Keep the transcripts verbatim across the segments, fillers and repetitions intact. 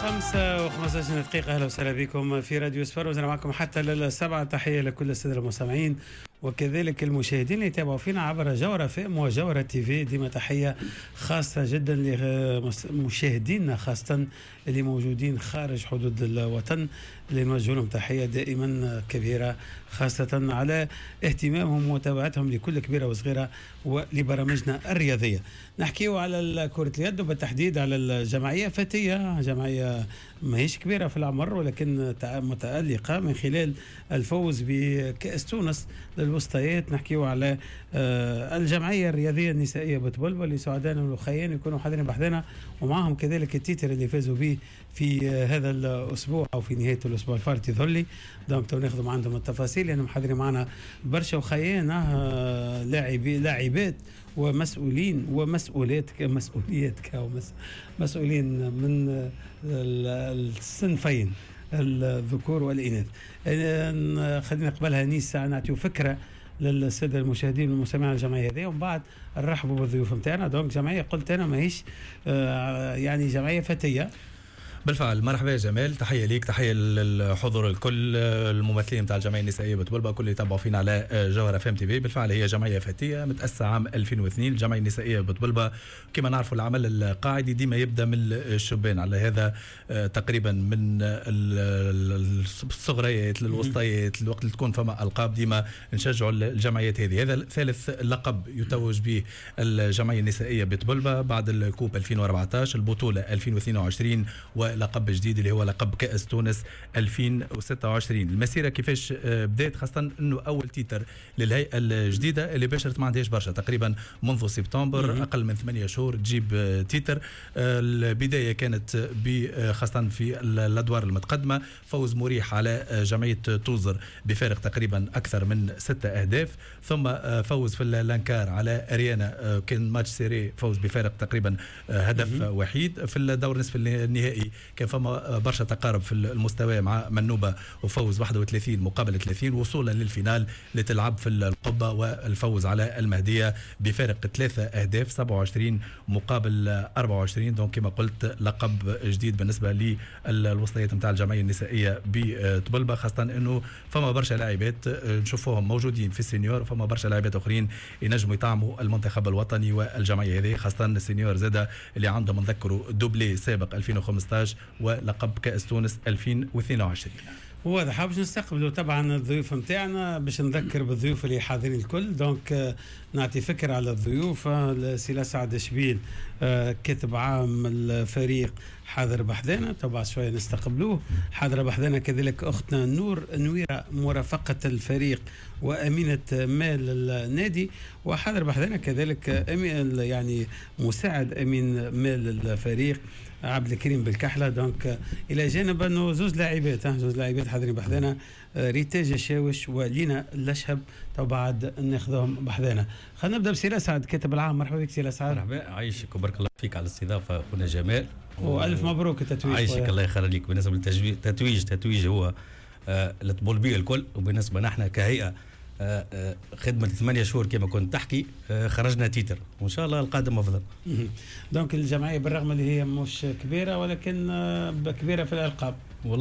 خمسة وخمسة عشر دقيقة. أهلا وسهلا بكم في راديو سبار، وزنا معكم حتى للسبعة. تحية لكل السادة المستمعين وكذلك المشاهدين اللي يتابعوا فينا عبر جوهرة فام وجوهرة تي في. ديما تحية خاصة جدا لمشاهدينا خاصة اللي موجودين خارج حدود الوطن، اللي نوجه لهم تحية دائما كبيرة، خاصة على اهتمامهم ومتابعتهم لكل كبيرة وصغيرة ولبرامجنا الرياضية. نحكيه على كرة اليد وبالتحديد على الجمعية فتية، جمعية ماهيش كبيرة في العمر ولكن متألقة من خلال الفوز بكأس تونس للوسطيات. نحكيه على الجمعية الرياضية النسائية بتبلبل اللي سعداء والخيان يكونوا حاضرين بحذنا، ومعهم كذلك التيتر اللي فازوا به في هذا الأسبوع أو في نهاية الأسبوع الفارط يظلي. دونك تو ناخذ عندهم التفاصيل لأنهم حاضرين معنا برشا وخيان لاعبي لاعبات ومسؤولين ومسؤولات كمسؤوليات كمسؤولين من الصنفين الذكور والإناث. خلينا نقبلها نيسا نعطيو فكرة للسادة المشاهدين والمستمعين على الجمعية هذه، ومن بعد نرحبوا بالضيوف نتاعنا. دونك جمعية قلت أنا ماهيش يعني جمعية فتية. بالفعل، مرحبا يا جمال، تحيه ليك، تحيه للحضور الكل، الممثلين نتاع الجمعيه النسائيه بتبلبة كل اللي يتابعوا فينا على جوهرة فام تي في. بالفعل هي جمعيه فتيه متاسسه عام ألفين واثنين. الجمعيه النسائيه بتبلبة كما نعرفوا العمل القاعدي ديما يبدا من الشبان، على هذا تقريبا من الصغريات للوسطيات، الوقت اللي تكون فما القاب ديما نشجعوا الجمعيات هذه. هذا ثالث لقب يتوج به الجمعيه النسائيه بتبلبة بعد الكوب ألفين وأربعة عشر، البطوله ألفين واثنين وعشرين، ولقب جديد اللي هو لقب كأس تونس ألفين وستة وعشرين. المسيرة كيفاش بدأت، خاصة انه اول تيتر للهيئة الجديدة اللي باشرت ما عندهاش برشا، تقريبا منذ سبتمبر اقل من ثمانية شهور تجيب تيتر. البداية كانت خاصة في الادوار المتقدمة، فوز مريح على جمعية توزر بفارق تقريبا اكثر من ستة اهداف، ثم فوز في اللانكار على اريانا، كان ماتش سيري، فوز بفارق تقريبا هدف وحيد. في الدور نصف النهائي كان فما برشا تقارب في المستوى مع منوبة وفوز واحد وثلاثين مقابل ثلاثين، وصولا للفينال لتلعب في القبة والفوز على المهدية بفارق ثلاثة أهداف سبعة وعشرين مقابل أربعة وعشرين. دونك كما قلت لقب جديد بالنسبة للوسطيات نتاع الجمعية النسائية بتبلبة، خاصة انه فما برشا لاعبات نشوفوهم موجودين في السينيور، فما برشا لاعبات اخرين ينجموا يطعموا المنتخب الوطني والجمعية هذه، خاصة السينيور زادا اللي عندهم نذكروا دوبلي سابق ألفين وخمسة عشر ولقب كأس تونس ألفين واثنين وعشرين. واضح. باش نستقبلوا طبعا الضيوف نتاعنا، باش نذكر بالضيوف اللي حاضرين الكل. دونك نعطي فكرة على الضيوف. سي سعد شبيل كاتب عام الفريق حاضر بحذانا، طبعا شوية نستقبلوه. حاضر بحذانا كذلك أختنا نور نويرة مرافقة الفريق وأمينة مال النادي، وحاضر بحذانا كذلك أمين يعني مساعد أمين مال الفريق عبد الكريم بالكحله. دونك الى جانب انه زوج لاعبات زوج لاعبات حاضرين بحذانا، ريتاج الشاوش ولينا الاشهب، تو بعد ناخذهم بحذانا. خلينا نبدا بسي سعد كاتب العام. مرحبا بك سي سعد. مرحبا، عايشك وبارك الله فيك على الاستضافه اخونا جمال، والف مبروك التتويج. عايشك الله يخليك. بالنسبه للتتويج تتويج تتويج هو آه الطبولبيه الكل، وبالنسبه نحن كهيئه آه آه خدمه ثمانية شهور كما كنت تحكي، آه خرجنا تيتر وان شاء الله القادم افضل. دونك الجمعيه بالرغم اللي هي مش كبيره ولكن آه كبيره في الالقاب.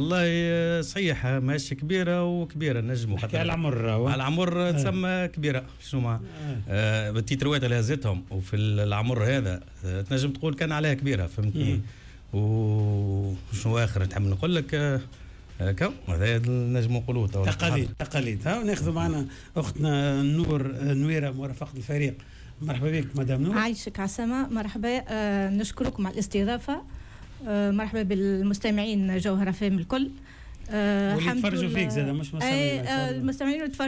والله صحيح ماشي كبيره وكبيره نجموا حتى على العمر على العمر تسمى آه. كبيره شنو مع آه بالتيتروات اللي هزتهم وفي العمر هذا آه تنجم تقول كان عليها كبيره، فهمتني. وشنو اخر نحب نقول لك آه هكا هذا نجم نقولوا تقاليد تقاليد. ها وناخذوا معنا اختنا نور نويره مرافقه الفريق. مرحبا بك مدام نور. عايشك عسامه. مرحبا، آه نشكركم على الاستضافه. آه مرحبا بالمستمعين جوهرة فام الكل. آه واللي يتفرجوا فيك زاد مش مستمعين. آه المستمعين